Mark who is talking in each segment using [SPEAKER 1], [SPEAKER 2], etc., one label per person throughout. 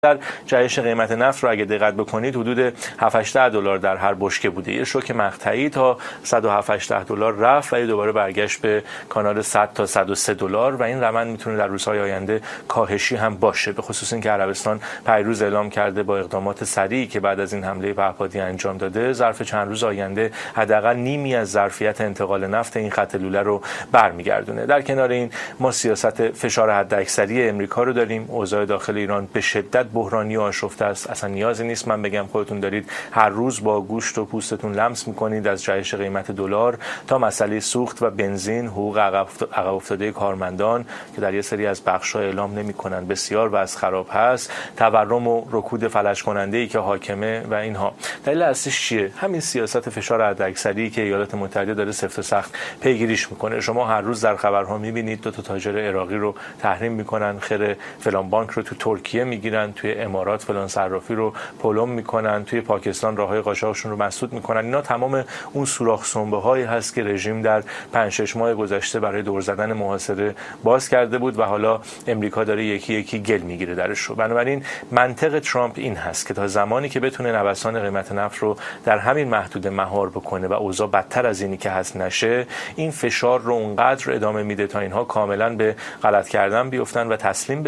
[SPEAKER 1] در جهش قیمت نفت رو اگه دقت بکنید حدود 7-8 دلار در هر بشکه بوده. یه شوک مقطعی تا 107-108 دلار رفت و دوباره برگشت به کانال 100 تا 103 دلار و این روند میتونه در روزهای آینده کاهشی هم باشه، به خصوص اینکه عربستان پیروز اعلام کرده با اقدامات سریعی که بعد از این حمله پهپادی انجام داده ظرف چند روز آینده حداقل نیمی از ظرفیت انتقال نفت این خط لوله رو برمیگردونه. در کنار این ما سیاست فشار حداکثری امریکا رو داریم. اوضاع داخل ایران به شدت بحرانی و آشفته است. اصلا نیازی نیست من بگم، خودتون دارید هر روز با گوشت و پوستتون لمس میکنید، از جهش قیمت دلار تا مسئله سوخت و بنزین، حقوق عقب افتاده کارمندان که در یه سری از بخش‌ها اعلام نمی‌کنن، بسیار وضع خراب هست، تورم و رکود فلج کننده‌ای که حاکمه و اینها. دلیل اصلیش چیه؟ همین سیاست فشار حداکثری که ایالات متحده داره سفت و سخت پیگیریش میکنه. شما هر روز در خبرها می‌بینید دو تا تاجر عراقی رو تحریم میکنن، خیر فلان بانک رو تو ترکیه میگیرن، توی امارات فلان صرافی رو پلم میکنن، توی پاکستان راههای قاچاقشون رو مسدود میکنن. اینا تمام اون سوراخ سنبه‌هایی هست که رژیم در 5-6 ماه گذشته برای دور زدن محاصره باز کرده بود و حالا امریکا داره یکی یکی گل میگیره درش رو. بنابراین منطق ترامپ این هست که تا زمانی که بتونه نوسان قیمت نفت رو در همین محدوده مهار بکنه و اوضاع بدتر از اینی که هست نشه، این فشار رو اونقدر ادامه میده تا اینها کاملا به غلط کردن بیفتن و تسلیم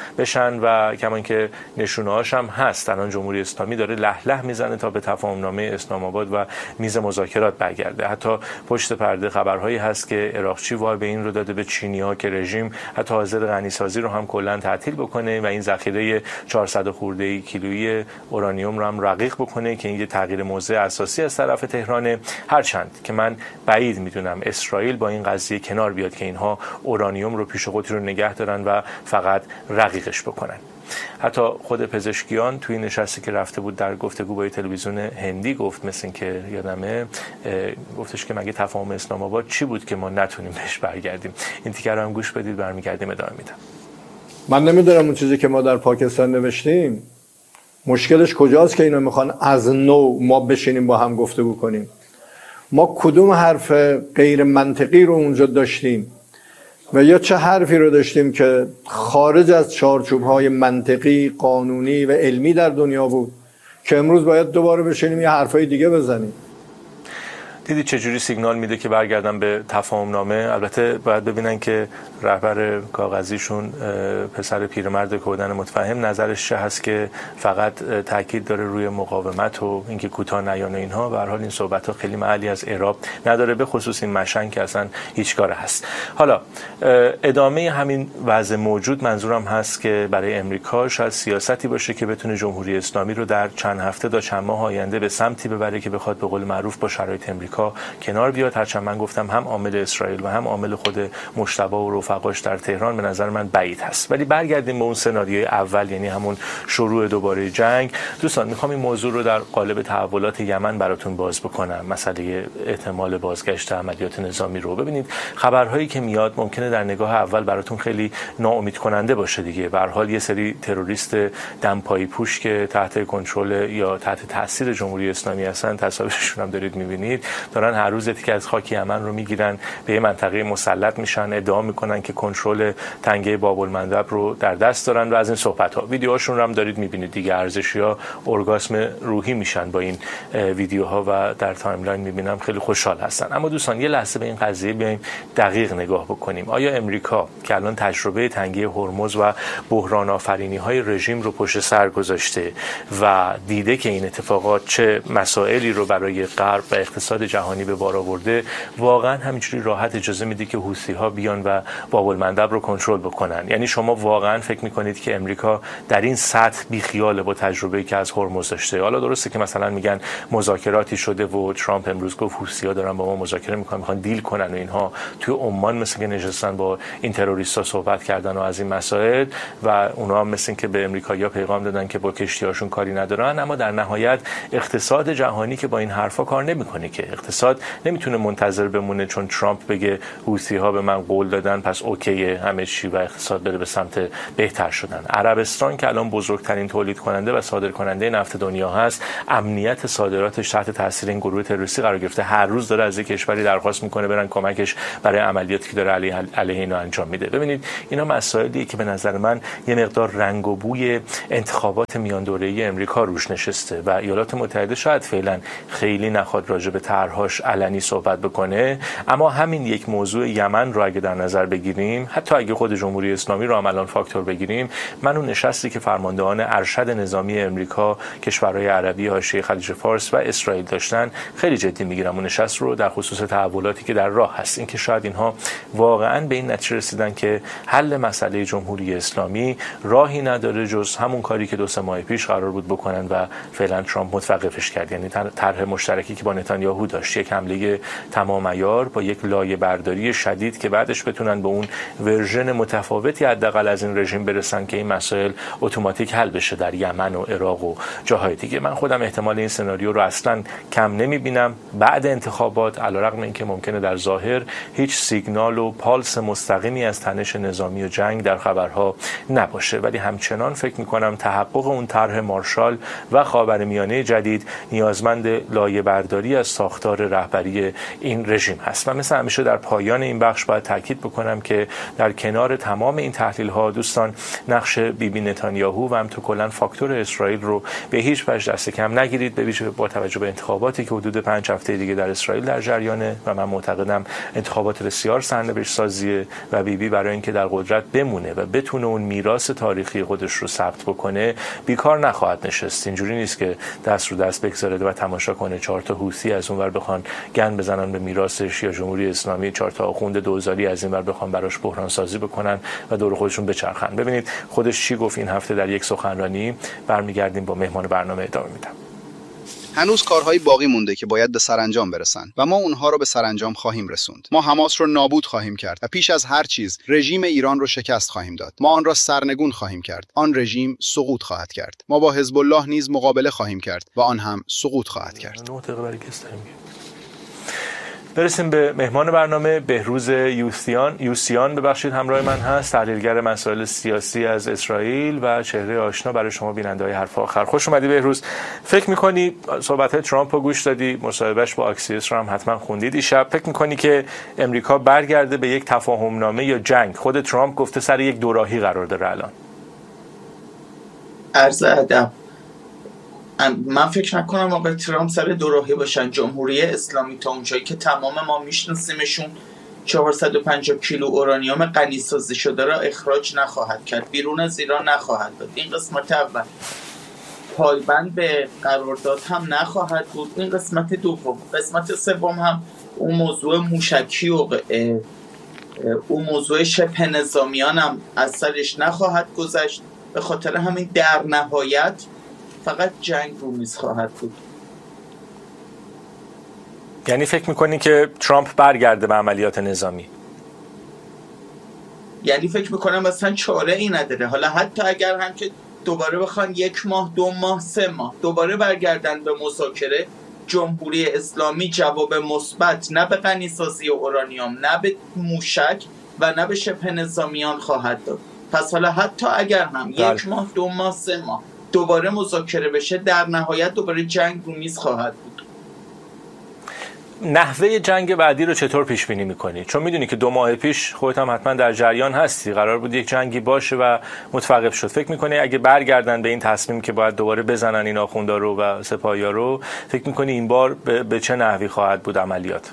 [SPEAKER 1] بشن و کمان که نشونه‌هاش هم هست. الان جمهوری اسلامی داره لهله میزنه تا به تفاهمنامه اسلام آباد و میز مذاکرات برگرده. حتی پشت پرده خبرهایی هست که عراقچی وای به این رو داده به چینی‌ها که رژیم حتی حاضر غنیسازی رو هم کلا تعطیل بکنه و این ذخیره 400 خورده کیلویی اورانیوم رو هم رقیق بکنه که این یه تغییر موضع اساسی از طرف تهران. هرچند که من بعید میدونم اسرائیل با این قضیه کنار بیاد که اینها اورانیوم رو پیش خودی رو نگه دارن و فقط رقیقش بکنن. حتی خود پزشکیان توی نشستی که رفته بود در گفتگو با تلویزیون هندی گفت، مثل این که یادمه، گفتش که مگه تفاهم اسلام آباد چی بود که ما نتونیم بهش برگردیم. این تیکر رو هم گوش بدید، برمیگردیم ادامه میدم.
[SPEAKER 2] من نمیدونم اون چیزی که ما در پاکستان نوشتیم مشکلش کجاست که اینا میخوان از نو ما بشینیم با هم گفتگو کنیم. ما کدوم حرف غیر منطقی رو اونجا داشتیم و یا چه حرفی رو داشتیم که خارج از چارچوب‌های منطقی، قانونی و علمی در دنیا بود که امروز باید دوباره بشینیم یه حرفای دیگه بزنیم.
[SPEAKER 1] دیدی چجوری سیگنال میده که برگردن به تفاهم نامه؟ البته باید ببینن که رهبر کاغذیشون پسر پیرمرد کودن متفهم نظرش چه هست که فقط تاکید داره روی مقاومت و اینکه کوتاه نیان و اینها. به هر حال این صحبت‌ها خیلی محلی از اعراب نداره، به خصوص این مشن که اصلا هیچ کاره هست. حالا ادامه همین وضع موجود منظورم هست که برای امریکا شاید سیاستی باشه که بتونه جمهوری اسلامی رو در چند هفته تا چند ماه آینده به سمتی ببره که بخواد به قول معروف با شرایط امریکا کنار بیاد. هرچند من گفتم هم عامل اسرائیل و هم عامل خود مجتبی و رفقاش در تهران به نظر من بعید هست. ولی برگردیم به اون سناریوی اول، یعنی همون شروع دوباره جنگ. دوستان میخوام این موضوع رو در قالب تحولات یمن براتون باز بکنم، مسئله احتمال بازگشت عملیات نظامی رو. ببینید خبرهایی که میاد ممکنه در نگاه اول براتون خیلی ناامید کننده باشه دیگه. به هر حال یه سری تروریست دمپایی پوش که تحت کنترل یا تحت تاثیر جمهوری اسلامی هستن، تصاویرشون هم دارید میبینید، دارن هر روز یکی از خاک یمن رو میگیرن، به یه منطقه مسلط میشن، ادعا میکنن که کنترل تنگه باب المندب رو در دست دارن و از این صحبت ها. ویدیوهاشون رو هم دارید میبینید دیگه. ارزشی‌ها ارگاسم روحی میشن با این ویدیوها و در تایملاین میبینم خیلی خوشحال هستن. اما دوستان یه لحظه به این قضیه بیایم دقیق نگاه بکنیم. آیا امریکا که الان تجربه تنگه هرمز و بحران آفرینی‌های رژیم رو پشت سر گذاشته و دیده که این اتفاقات چه مسائلی رو برای غرب و اقتصاد جهانی به بار آورده، واقعا همینجوری راحت اجازه میده که حوثی‌ها بیان و باب المندب رو کنترل بکنن؟ یعنی شما واقعا فکر میکنید که امریکا در این سطح بیخیاله با تجربه‌ای که از هرمز داشته؟ حالا درسته که مثلا میگن مذاکراتی شده و ترامپ امروز گفت حوثی‌ها دارن با ما مذاکره میخوان دیل کنن و اینها. توی عمان مثل که نشستن با این تروریستا صحبت کردن و از این مسائل و اونها هم مثل که به امریکایی‌ها پیغام دادن که با کشتی‌هاشون کاری ندارن. اما در نهایت اقتصاد جهانی که با این حرفا کار نمیکنه، که اقتصاد نمیتونه منتظر بمونه چون ترامپ بگه حوثی‌ها به من قول دادن پس اوکیه همه چی و اقتصاد بره به سمت بهتر شدن. عربستان که الان بزرگترین تولید کننده و صادر کننده نفت دنیا هست، امنیت صادراتش تحت تاثیر این گروه تروریستی قرار گرفته. هر روز داره از یک کشوری درخواست میکنه برن کمکش برای عملیاتی که داره علیه اینا انجام میده. ببینید اینا مسائلیه که به نظر من یه مقدار رنگ و بوی انتخابات میان دوره‌ای امریکا روش نشسته و ایالات متحده شاید فعلا خیلی نخواد راجع به طرح‌هاش علنی صحبت بکنه، اما همین یک موضوع یمن رو اگه در نظر بگیریم، حتی اگه خود جمهوری اسلامی رو هم الان فاکتور بگیریم، من اون نشستی که فرماندهان ارشد نظامی امریکا، کشورهای عربی، حاشیه خلیج فارس و اسرائیل داشتن خیلی جدی میگیرم اون نشست رو در خصوص تحولاتی که در راه هست. اینکه شاید اینها واقعا به این نتیجه رسیدن که حل مسئله جمهوری اسلامی راهی نداره جز همون کاری که 2-3 ماه پیش قرار بود بکنن و فعلا ترامپ متوقفش کرد، یعنی طرح مشترکی که با نتانیاهو داشت، یک حمله تمام عیار با یک لایه برداری شدید که بعدش بتونن به اون ورژن متفاوتی حداقل از این رژیم برسن که این مسائل اتوماتیک حل بشه در یمن و عراق و جاهای دیگه. من خودم احتمال این سناریو رو اصلا کم نمیبینم بعد انتخابات، علیرغم اینکه ممکنه در ظاهر هیچ سیگنال و پالس مستقیمی از تنش نظامی و جنگ در خبرها نباشه، ولی همچنان فکر میکنم تحقق اون طرح مارشال و خاورمیانه جدید نیازمند لایه برداری از ساختار رهبری این رژیم هست. و مثل همیشه در پایان این بخش باید تاکید بکنم که در کنار تمام این تحلیل ها دوستان، نقش بیبی نتانیاهو و هم تو کلا فاکتور اسرائیل رو به هیچ وجه دست کم نگیرید، به ویژه با توجه به انتخاباتی که حدود 5 هفته دیگه در اسرائیل در جریانه و من معتقدم انتخابات بسیار سرنوشت سازیه و بیبی برای اینکه در قدرت بمونه و بتونه اون میراث تاریخی خودش رو ثبت بکنه بیکار نخواهد نشست. اینجوری نیست که دست رو دست بگذاره و تماشا کنه 4 تا حوثی از اونور بخوان گند بزنن به میراثش یا جمهوری اسلامی 4 تا آخوند دوزاری از اینور بخوان براش بحران سازی بکنن و دور خودشون بچرخن. ببینید خودش چی گفت این هفته در یک سخنرانی. برمیگردیم با مهمان برنامه ادامه میدم.
[SPEAKER 3] هنوز کارهای باقی مونده که باید به سرانجام برسن و ما اونها رو به سرانجام خواهیم رسوند. ما حماس رو نابود خواهیم کرد و پیش از هر چیز رژیم ایران رو شکست خواهیم داد. ما آن را سرنگون خواهیم کرد. آن رژیم سقوط خواهد کرد. ما با حزب الله نیز مقابله خواهیم کرد و آن هم سقوط خواهد کرد.
[SPEAKER 1] برسیم به مهمان برنامه. بهروز یوسیان ببخشید همراه من هست، تحلیلگر مسائل سیاسی از اسرائیل و چهره آشنا برای شما بیننده‌های حرف آخر. خوش اومدی بهروز. فکر می‌کنی صحبت‌های ترامپ رو گوش دادی، مصاحبهش با آکسیوس رو هم حتما خوندید دیشب، فکر می‌کنی که امریکا برگرده به یک تفاهم‌نامه یا جنگ؟ خود ترامپ گفته سر یک دوراهی قرار داره الان.
[SPEAKER 4] عرض ادب، من فکر نکنم آقای ترامپ سر دوراهی باشن. جمهوری اسلامی تا اونجایی که تمام ما میشناسیمشون 450 کیلو اورانیوم غنی‌سازی شده را اخراج نخواهد کرد، بیرون از ایران نخواهد داد. این قسمت اول. پایبند به قرارداد هم نخواهد بود. این قسمت دوم. قسمت سوم هم اون موضوع موشکی و اون موضوع شبه نظامیان هم از سرش نخواهد گذشت. به خاطر همین در نهایت فقط جنگ رو میز خواهد بود.
[SPEAKER 1] یعنی فکر میکنی که ترامپ برگرده به عملیات نظامی؟
[SPEAKER 4] یعنی فکر میکنم اصلا چاره ای نداره. حالا حتی اگر هم که دوباره بخوان 1 ماه 2 ماه 3 ماه دوباره برگردن به مذاکره، جمهوری اسلامی جواب مثبت نه به غنی‌سازی اورانیوم، نه به موشک و نه به شبه نظامیان خواهد داد. پس حالا حتی اگر هم 1 ماه 2 ماه 3 ماه دوباره مذاکره بشه، در نهایت دوباره جنگ رو میز خواهد بود.
[SPEAKER 1] نحوه جنگ بعدی رو چطور پیش بینی می‌کنی؟ چون میدونی که 2 ماه پیش خودت هم حتما در جریان هستی، قرار بود یک جنگی باشه و متوقف شد. فکر می‌کنی اگه برگردن به این تصمیم که باید دوباره بزنن این آخوندا رو و سپاهیا رو، فکر می‌کنی این بار به چه نحوی خواهد بود عملیات؟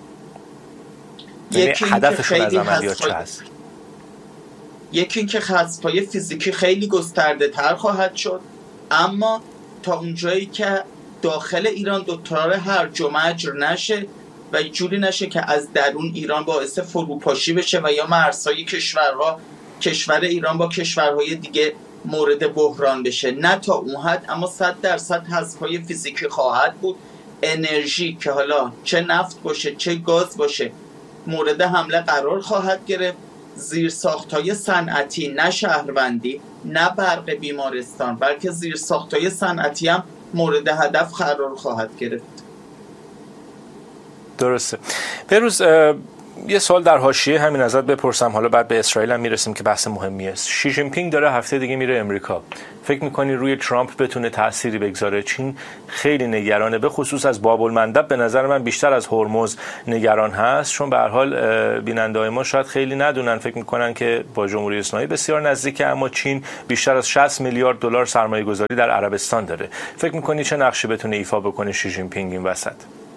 [SPEAKER 1] یعنی هدفشون از عملیات چه هست؟
[SPEAKER 4] یکی اینکه خصم‌های فیزیکی خیلی گسترده تر خواهد شد، اما تا اونجایی که داخل ایران دوتار هرج و مرج نشه و جوری نشه که از درون ایران باعث فروپاشی بشه و یا مرزهای کشور ایران با کشورهای دیگه مورد بحران بشه. نه تا اون حد، اما 100% حذف‌های فیزیکی خواهد بود. انرژی که حالا چه نفت باشه چه گاز باشه مورد حمله قرار خواهد گرفت. زیرساخت‌های صنعتی، نه شهروندی، نه برق بیمارستان، بلکه زیرساخت‌های صنعتی هم مورد هدف قرار خواهد گرفت.
[SPEAKER 1] درسته. بهروز یه سوال در حاشیه همین ازت بپرسم، حالا بعد به اسرائیل هم میرسیم که بحث مهمی است. شی جین پینگ داره هفته دیگه میره امریکا. فکر میکنی روی ترامپ بتونه تأثیری بگذاره؟ چین خیلی نگرانه، به خصوص از باب المندب به نظر من بیشتر از هرمز نگران هست، چون به هر حال بیننده‌های ما شاید خیلی ندونن، فکر میکنن که با جمهوری اسلامی بسیار نزدیکه، اما چین بیشتر از 60 میلیارد دلار سرمایه گذاری در عربستان داره. فکر میکنی چه نقشی بتونه ایفا بکنه شی جین پینگ این وسط؟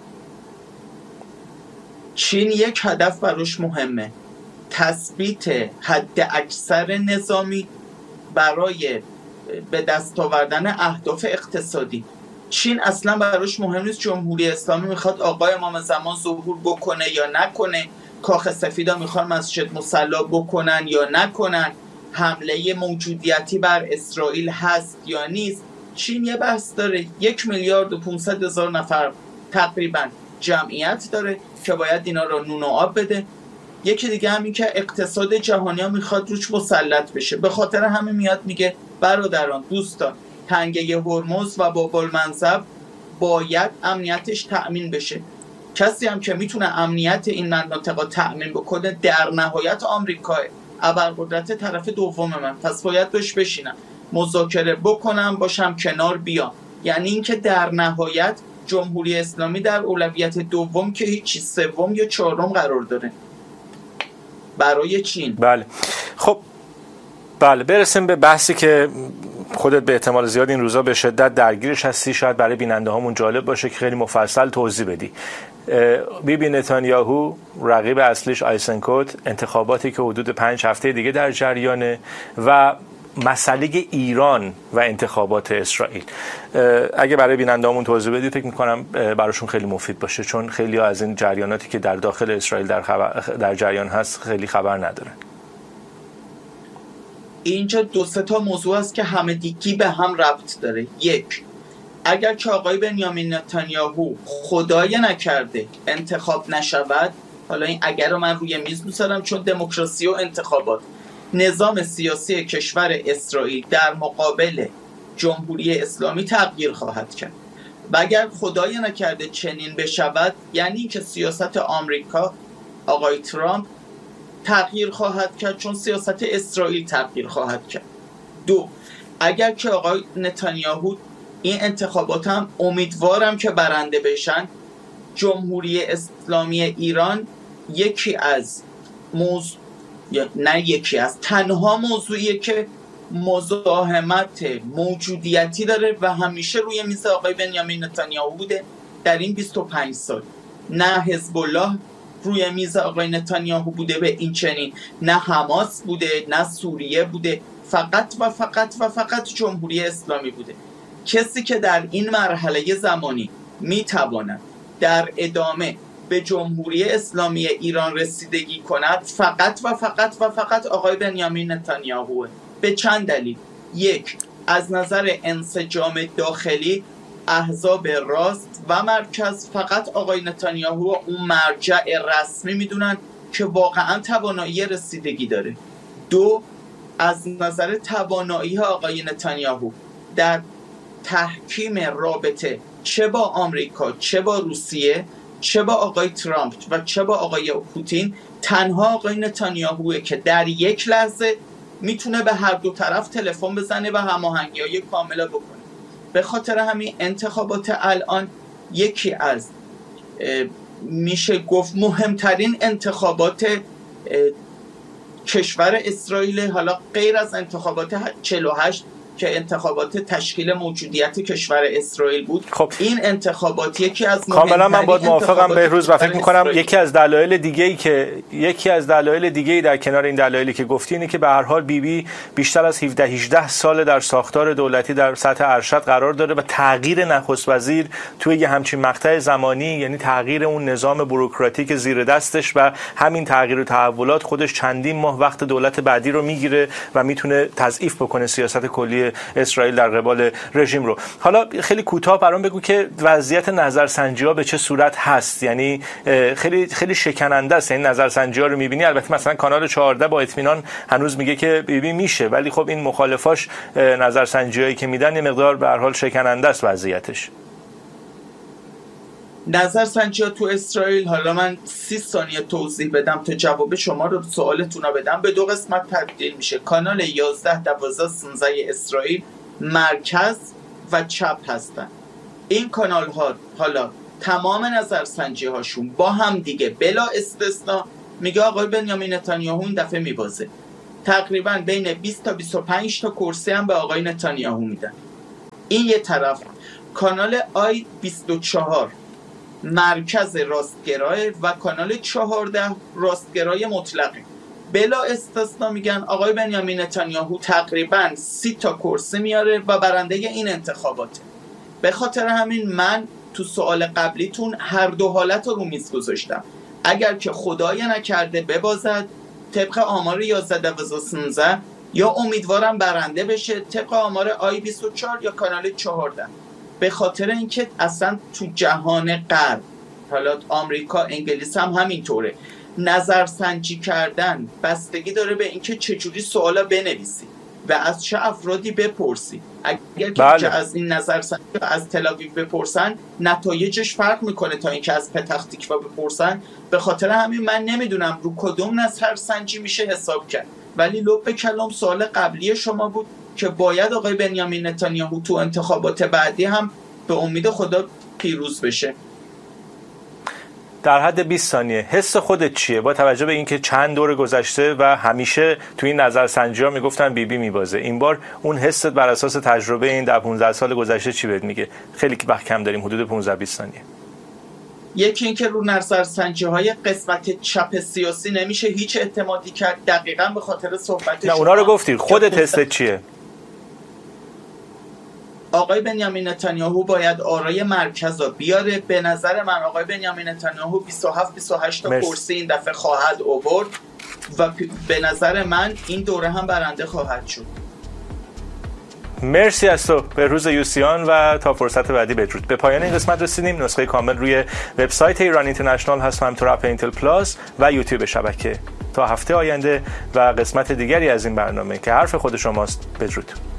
[SPEAKER 4] چین یک هدف براش مهمه، تثبیت حد اکثر نظامی برای به دست آوردن اهداف اقتصادی. چین اصلا براش مهم نیست جمهوری اسلامی میخواد آقای امام زمان ظهور بکنه یا نکنه، کاخ سفیدا میخواد مسجد مصلی بکنن یا نکنن، حمله موجودیتی بر اسرائیل هست یا نیست. چین یه بحث داره، 1,500,000 نفر تقریبا جمعیت داره که باید اینا رو نون و آب بده. یکی دیگه همین که اقتصاد جهانی ها میخواد روش مسلط بشه، به خاطر همین میاد میگه برادران دوستان تنگه هرمز و باب المنزب باید امنیتش تأمین بشه. کسی هم که میتونه امنیت این مناطق تأمین بکنه در نهایت آمریکا، ابرقدرت طرف دوم من، پس باید بهش بشینم مذاکره بکنم باشم کنار بیام. یعنی اینکه در نهایت جمهوری اسلامی در اولویت دوم که هیچی، سوم یا چهارم قرار داره برای چین.
[SPEAKER 1] بله خب بله، برسیم به بحثی که خودت به احتمال زیاد این روزا به شدت درگیرش هستی، شاید برای بیننده هامون جالب باشه که خیلی مفصل توضیح بدی. بیبی نتانیاهو، رقیب اصلیش آیسنکوت، انتخاباتی که حدود 5 هفته دیگه در جریانه و مسئله ایران و انتخابات اسرائیل. اگه برای بیننده‌هامون توضیح بدید فکر می‌کنم براشون خیلی مفید باشه، چون خیلی ها از این جریاناتی که در داخل اسرائیل در جریان هست خیلی خبر ندارن.
[SPEAKER 4] اینجا 2-3 تا موضوع است که همگی به هم ربط داره. یک، اگر که آقای بنیامین نتانیاهو خدای نکرده انتخاب نشود، حالا این اگر رو من روی میز می‌ذارم چون دموکراسی و انتخابات، نظام سیاسی کشور اسرائیل در مقابل جمهوری اسلامی تغییر خواهد کرد و اگر خدای نکرده چنین بشود، یعنی که سیاست آمریکا، آقای ترامپ تغییر خواهد کرد چون سیاست اسرائیل تغییر خواهد کرد. 2، اگر که آقای نتانیاهو این انتخابات هم امیدوارم که برنده بشن، جمهوری اسلامی ایران یکی از تنها موضوعیه که مزاحمت موجودیتی داره و همیشه روی میز آقای بنیامین نتانیاهو بوده در این 25 سال. نه حزب الله روی میز آقای نتانیاهو بوده به این چنین، نه حماس بوده، نه سوریه بوده، فقط و فقط و فقط جمهوری اسلامی بوده. کسی که در این مرحله زمانی میتواند در ادامه به جمهوری اسلامی ایران رسیدگی کند فقط و فقط و فقط آقای بنیامین نتانیاهوه. به چند دلیل. یک، از نظر انسجام داخلی احزاب راست و مرکز فقط آقای نتانیاهو اون مرجع رسمی میدونن که واقعا توانایی رسیدگی داره. 2، از نظر توانایی آقای نتانیاهو در تحکیم رابطه چه با آمریکا، چه با روسیه، چه با آقای ترامپ و چه با آقای پوتین، تنها آقای نتانیاهوه که در یک لحظه میتونه به هر دو طرف تلفن بزنه و هماهنگی‌های کاملا بکنه. به خاطر همین انتخابات الان یکی از میشه گفت مهمترین انتخابات کشور اسرائیل، حالا غیر از انتخابات 48 که انتخابات تشکیل موجودیت کشور اسرائیل بود.
[SPEAKER 1] خب
[SPEAKER 4] این انتخابات یکی از
[SPEAKER 1] کاملا من باید موافقم بهروز و فکر می‌کنم یکی از دلایل دیگه‌ای در کنار این دلایلی که گفتی اینه که به هر حال بیبی بیشتر از 17-18 سال در ساختار دولتی در سطح ارشد قرار داره و تغییر نخست وزیر توی یه همچین مقطع زمانی، یعنی تغییر اون نظام بوروکراتیک زیر دستش و همین تغییر و تحولات خودش چندین ماه وقت دولت بعدی رو میگیره و میتونه تضعیف بکنه سیاست کلی اسرائیل در قبال رژیم رو. حالا خیلی کوتاه برام بگو که وضعیت نظرسنجی‌ها به چه صورت هست، یعنی خیلی خیلی شکننده است. این نظرسنجی‌ها رو می‌بینی، البته مثلا کانال 14 با اطمینان هنوز میگه که بیبی میشه، ولی خب این مخالفاش نظرسنجی‌هایی که میدن یه مقدار به هر حال شکننده است وضعیتش.
[SPEAKER 4] نظرسنجی ها تو اسرائیل، حالا من 30 ثانیه توضیح بدم تا جواب شما رو سوالتون رو بدم، به 2 قسمت تبدیل میشه. کانال 11 12 13 اسرائیل مرکز و چپ هستن. این کانال ها حالا تمام نظرسنجی هاشون با هم دیگه بلا استثنا میگه آقای بنیامین نتانیاهو این دفعه میبازه. تقریبا بین 20 تا 25 تا کرسی هم به آقای نتانیاهو میدن. این یه طرف. کانال آی 24 مرکز راستگراه و کانال 14 راستگرای مطلقه. بلا استثنا میگن آقای بنیامین نتانیاهو تقریبا 30 تا کرسی میاره و برنده این انتخاباته. به خاطر همین من تو سوال قبلیتون هر دو حالت رو میز گذاشتم. اگر که خدای نکرده ببازد طبق آمار 11 12 13 یا امیدوارم برنده بشه طبق آمار آی 24 یا کانال 14. به خاطر اینکه اصلا تو جهان غرب، حالا آمریکا انگلیس هم همینطوره، نظرسنجی کردن بستگی داره به اینکه چجوری سوالا بنویسی و از چه افرادی بپرسی. اگر که از این نظرسنجی از تل‌آویو بپرسن نتایجش فرق میکنه تا اینکه از پتح تکوا بپرسن. به خاطر همین من نمیدونم رو کدوم نظرسنجی میشه حساب کرد، ولی لب کلام سوال قبلی شما بود که باید آقای بنیامین نتانیاهو تو انتخابات بعدی هم به امید خدا پیروز بشه.
[SPEAKER 1] در حد 20 ثانیه حس خودت چیه با توجه به اینکه چند دور گذشته و همیشه تو این نظرسنجی‌ها میگفتن بیبی میبازه، این بار اون حست بر اساس تجربه این در 15 سال گذشته چی بهت میگه؟ خیلی وقت کم داریم، حدود 15 20 ثانیه.
[SPEAKER 4] یکی اینکه رو نظرسنجی‌های قسمت چپ سیاسی نمیشه هیچ اعتمادی کرد، دقیقاً به خاطر صحبت
[SPEAKER 1] نه اونا رو گفتید، خودت حست چیه؟
[SPEAKER 4] آقای بنیامین نتانیاهو باید آرای مرکز رو بیاره. به نظر من آقای بنیامین نتانیاهو 27-28 تا کرسی این دفعه خواهد آورد و به نظر من این دوره هم برنده خواهد شد.
[SPEAKER 1] مرسی از تو به روز یوسیان و تا فرصت بعدی بدرود. به پایان این قسمت رسیدیم. نسخه کامل روی وبسایت ایران اینترنشنال هست و همینطور اپ اینتل پلاس و یوتیوب شبکه. تا هفته آینده و قسمت دیگری از این برنامه که حرف خود شماست، بدرود.